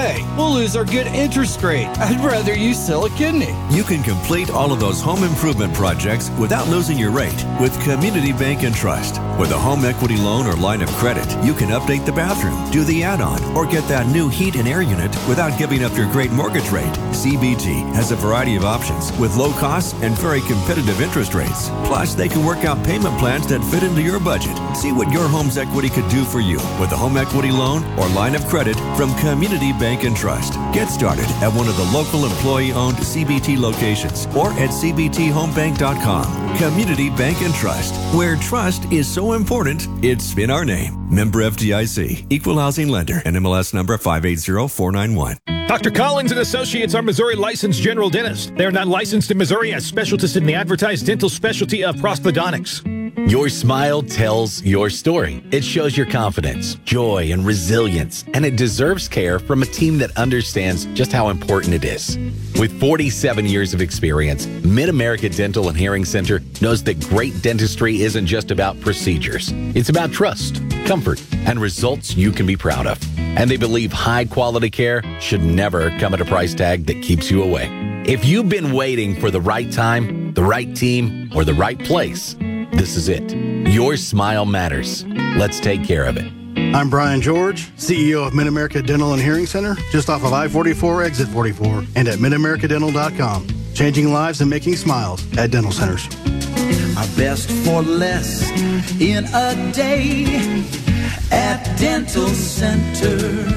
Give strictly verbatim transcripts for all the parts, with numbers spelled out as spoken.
way. We'll lose our good interest rate. I'd rather you sell a kidney. You can complete all of those home improvement projects without losing your rate with Community Bank and Trust. With a home equity loan or line of credit, you can update the bathroom, do the add-on, or get that new heat and air unit without giving up your great mortgage rate. C B T has a variety of options with low costs and very competitive interest rates. Plus, they can work out payment plans that fit into your budget. See what your home's equity could do for you with a home equity loan or line of credit from Community Bank and Trust. Get started at one of the local employee-owned C B T locations or at c b t home bank dot com. Community Bank and Trust, where trust is so important, it's in our name. Member F D I C, Equal Housing Lender, N M L S number five eight zero four nine one. Doctor Collins and Associates are Missouri licensed general dentists. They are not licensed in Missouri as specialists in the advertised dental specialty of prosthodontics. Your smile tells your story. It shows your confidence, joy, and resilience, and it deserves care from a team that understands just how important it is. With forty-seven years of experience, Mid-America Dental and Hearing Center knows that great dentistry isn't just about procedures. It's about trust, comfort, and results you can be proud of. And they believe high-quality care should never come at a price tag that keeps you away. If you've been waiting for the right time, the right team, or the right place, this is it. Your smile matters. Let's take care of it. I'm Brian George, C E O of Mid-America Dental and Hearing Center, just off of I forty-four, exit forty-four, and at mid america dental dot com. Changing lives and making smiles at dental centers. Our best for less in a day at Dental Center.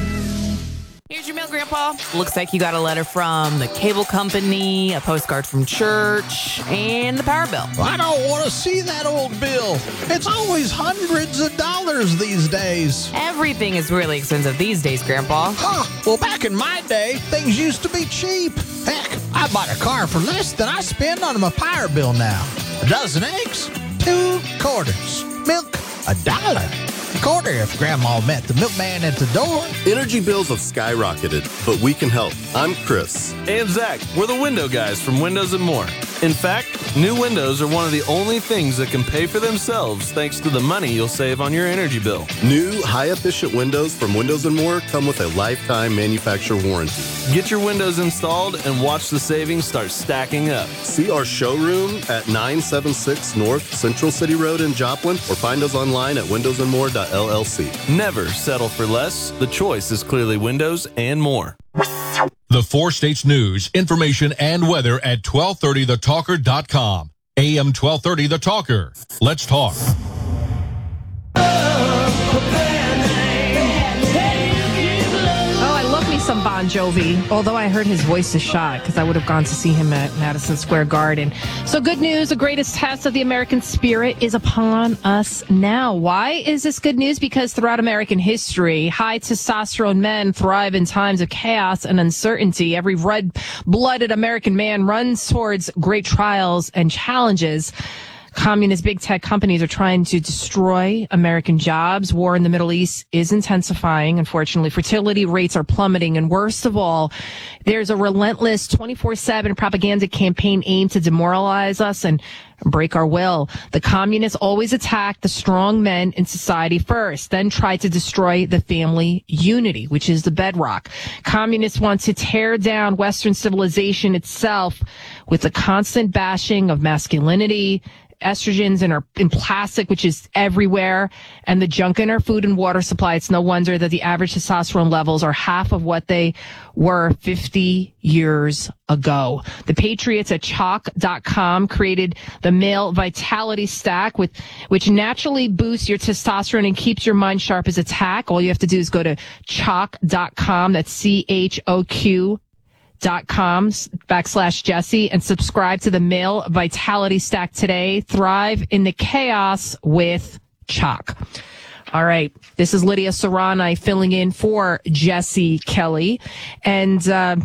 Here's your mail, Grandpa. Looks like you got a letter from the cable company, a postcard from church, and the power bill. I don't want to see that old bill. It's always hundreds of dollars these days. Everything is really expensive these days, Grandpa. Huh. Well, back in my day, things used to be cheap. Heck, I bought a car for less than I spend on my power bill now. A dozen eggs, two quarters. Milk, a dollar. A quarter if Grandma met the milkman at the door. Energy bills have skyrocketed, but we can help. I'm Chris. And Zach. We're the window guys from Windows and More. In fact, new windows are one of the only things that can pay for themselves thanks to the money you'll save on your energy bill. New, high-efficient windows from Windows and More come with a lifetime manufacturer warranty. Get your windows installed and watch the savings start stacking up. See our showroom at nine seventy-six North Central City Road in Joplin or find us online at windows and more dot l l c. Never settle for less. The choice is clearly Windows and More. The Four States News, information, and weather at twelve thirty the talker dot com. A M twelve thirty The Talker. Let's talk. Oh, I love me some Bon Jovi, although I heard his voice is shot because I would have gone to see him at Madison Square Garden. So good news, the greatest test of the American spirit is upon us now. Why is this good news? Because throughout American history, high testosterone men thrive in times of chaos and uncertainty. Every red-blooded American man runs towards great trials and challenges. Communist big tech companies are trying to destroy American jobs. War in the Middle East is intensifying. Unfortunately, fertility rates are plummeting. And worst of all, there's a relentless twenty-four seven propaganda campaign aimed to demoralize us and break our will. The communists always attack the strong men in society first, then try to destroy the family unity, which is the bedrock. Communists want to tear down Western civilization itself with the constant bashing of masculinity, estrogens in our in plastic, which is everywhere, and the junk in our food and water supply. It's no wonder that the average testosterone levels are half of what they were fifty years ago. The Patriots at chalk dot com created the Male Vitality Stack, with which naturally boosts your testosterone and keeps your mind sharp as a tack. All you have to do is go to chalk dot com. That's C H O Q dot com backslash Jesse and subscribe to the Male Vitality Stack today. Thrive in the chaos with Chalk. All right. This is Lydia Serrani filling in for Jesse Kelly. And, uh,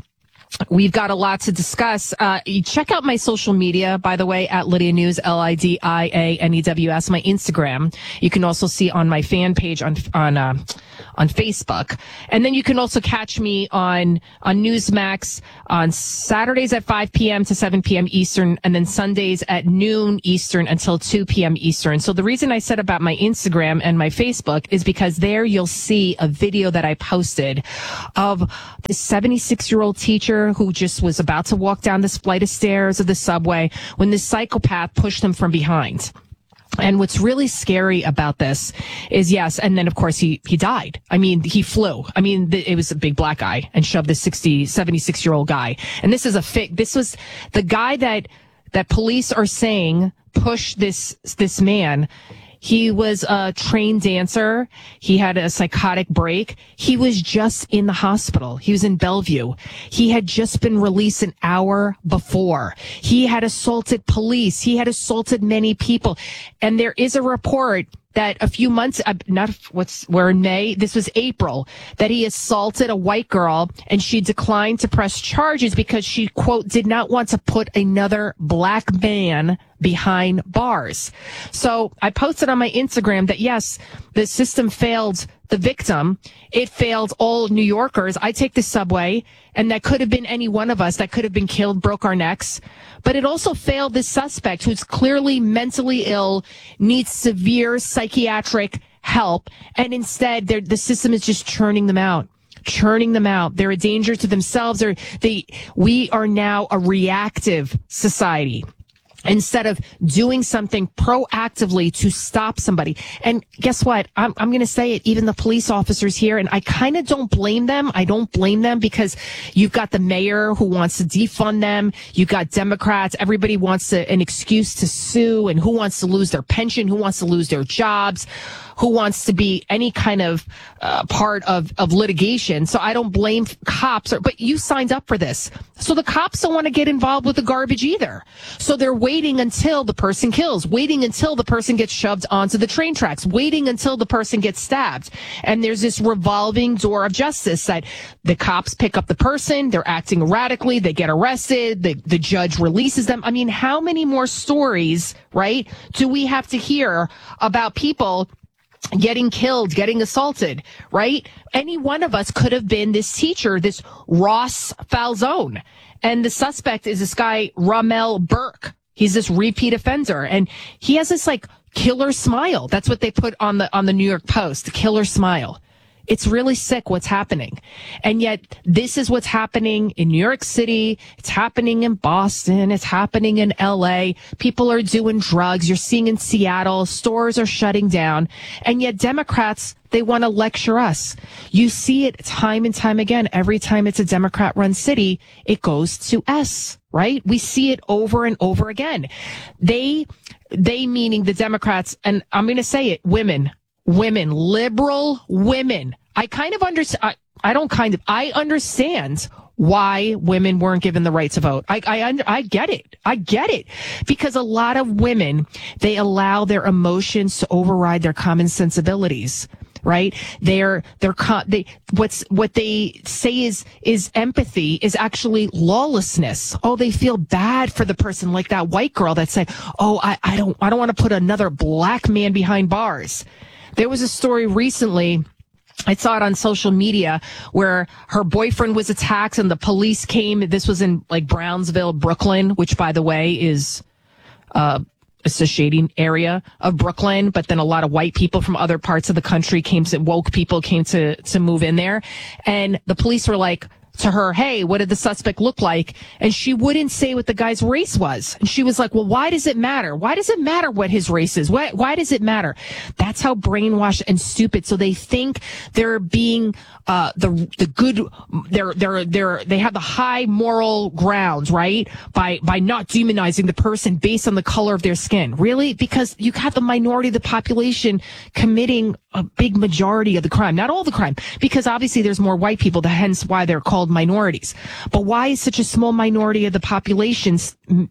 We've got a lot to discuss. Uh, you check out my social media, by the way, at Lydia News, L I D I A N E W S, my Instagram. You can also see on my fan page on on uh, on Facebook. And then you can also catch me on, on Newsmax on Saturdays at five p.m. to seven p.m. Eastern, and then Sundays at noon Eastern until two p.m. Eastern. So the reason I said about my Instagram and my Facebook is because there you'll see a video that I posted of this seventy-six-year-old teacher who just was about to walk down this flight of stairs of the subway when this psychopath pushed him from behind. And what's really scary about this is, yes, and then, of course, he, he died. I mean, he flew. I mean, th- it was a big black guy and shoved this sixty, seventy-six-year-old guy. And this is a fake. This was the guy that that police are saying pushed this this man. He was a trained dancer. He had a psychotic break. He was just in the hospital. He was in Bellevue. He had just been released an hour before. He had assaulted police. He had assaulted many people. And there is a report that a few months, uh, not what's, we're in May, this was April, that he assaulted a white girl and she declined to press charges because she, quote, did not want to put another black man behind bars. So I posted on my Instagram that, yes, the system failed the victim. It failed all New Yorkers. I take the subway, and that could have been any one of us that could have been killed, broke our necks. But it also failed this suspect who's clearly mentally ill, needs severe psychiatric help, and instead the system is just churning them out. Churning them out. They're a danger to themselves. Or they, we are now a reactive society, instead of doing something proactively to stop somebody. And guess what? I'm, I'm going to say it, even the police officers here, and I kind of don't blame them. I don't blame them because you've got the mayor who wants to defund them. You've got Democrats. Everybody wants to, an excuse to sue, and who wants to lose their pension, who wants to lose their jobs, who wants to be any kind of uh, part of, of litigation. So I don't blame cops, or, but you signed up for this. So the cops don't want to get involved with the garbage either. So they're waiting until the person kills, waiting until the person gets shoved onto the train tracks, waiting until the person gets stabbed. And there's this revolving door of justice that the cops pick up the person, they're acting erratically, they get arrested, the, the judge releases them. I mean, how many more stories, right, do we have to hear about people getting killed, getting assaulted, right? Any one of us could have been this teacher, this Ross Falzone. And the suspect is this guy, Ramel Burke. He's this repeat offender. And he has this like killer smile. That's what they put on the, on the New York Post, the killer smile. It's really sick what's happening. And yet this is what's happening in New York City. It's happening in Boston. It's happening in L A. People are doing drugs. You're seeing in Seattle, stores are shutting down. And yet Democrats, they want to lecture us. You see it time and time again. Every time it's a Democrat-run city, it goes to S, right? We see it over and over again. They, they meaning the Democrats, and I'm going to say it, women. Women, liberal women. I kind of understand. I, I don't kind of, I understand why women weren't given the right to vote. I, I, under, I get it. I get it. Because a lot of women, they allow their emotions to override their common sensibilities, right? They're, they're, they, what's, what they say is, is empathy is actually lawlessness. Oh, they feel bad for the person, like that white girl that said, oh, I, I don't, I don't want to put another black man behind bars. There was a story recently, I saw it on social media, where her boyfriend was attacked and the police came. This was in like Brownsville, Brooklyn, which, by the way, is uh, it's a shady area of Brooklyn. But then a lot of white people from other parts of the country came to, woke people came to, to move in there. And the police were like, to her, hey, what did the suspect look like? And she wouldn't say what the guy's race was. And she was like, well, why does it matter? Why does it matter what his race is? Why, why does it matter? That's how brainwashed and stupid. So they think they're being, uh, the, the good, they're, they're, they're, they have the high moral grounds, right? By, by not demonizing the person based on the color of their skin. Really? Because you have the minority of the population committing a big majority of the crime. Not all the crime, because obviously there's more white people, hence why they're called minorities. But why is such a small minority of the population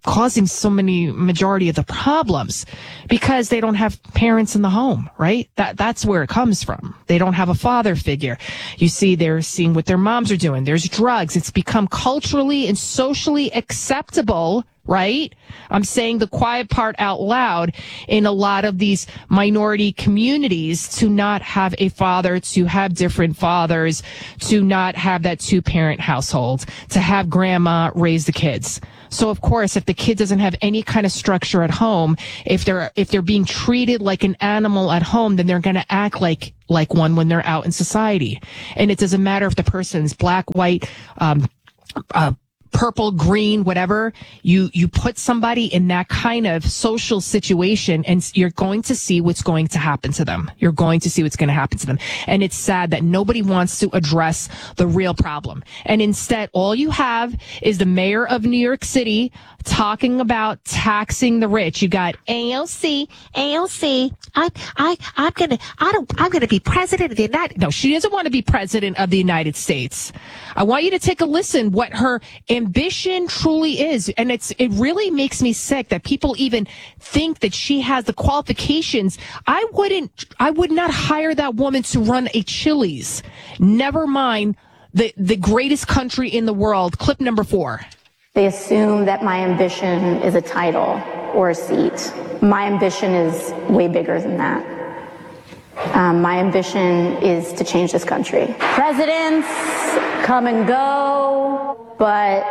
causing so many majority of the problems because they don't have parents in the home, right? That that's where it comes from. They don't have a father figure. You see, they're seeing what their moms are doing. There's drugs. It's become culturally and socially acceptable, right? I'm saying the quiet part out loud in a lot of these minority communities to not have a father, to have different fathers, to not have that two-parent household, to have grandma raise the kids. So of course, if the kid doesn't have any kind of structure at home, if they're if they're being treated like an animal at home, then they're going to act like like one when they're out in society. And it doesn't matter if the person's black, white, um, uh, purple, green, whatever. You you put somebody in that kind of social situation, and you're going to see what's going to happen to them. You're going to see what's going to happen to them. And it's sad that nobody wants to address the real problem. And instead, all you have is the mayor of New York City talking about taxing the rich. You got A O C, A O C. I, I, I'm gonna, I don't, I'm gonna be president of the United. No, she doesn't want to be president of the United States. I want you to take a listen what her ambition truly is, and it's, it really makes me sick that people even think that she has the qualifications. I wouldn't, I would not hire that woman to run a Chili's. Never mind the the greatest country in the world. Clip number four. They assume that my ambition is a title or a seat. My ambition is way bigger than that. Um, my ambition is to change this country. Presidents come and go, but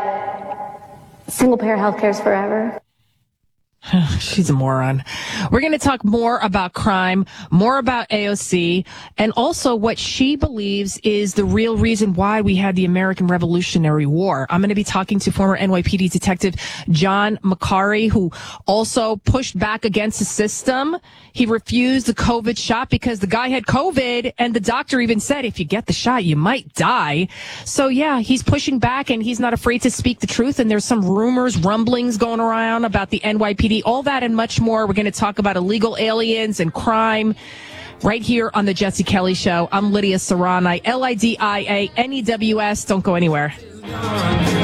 single-payer health care is forever. She's a moron. We're going to talk more about crime, more about A O C, and also what she believes is the real reason why we had the American Revolutionary War. I'm going to be talking to former N Y P D detective John Macari, who also pushed back against the system. He refused the COVID shot because the guy had COVID, and the doctor even said, if you get the shot, you might die. So, yeah, he's pushing back, and he's not afraid to speak the truth, and there's some rumors, rumblings going around about the N Y P D. All that and much more. We're going to talk about illegal aliens and crime right here on the Jesse Kelly Show. I'm Lydia Serrani, L I D I A N E W S. Don't go anywhere.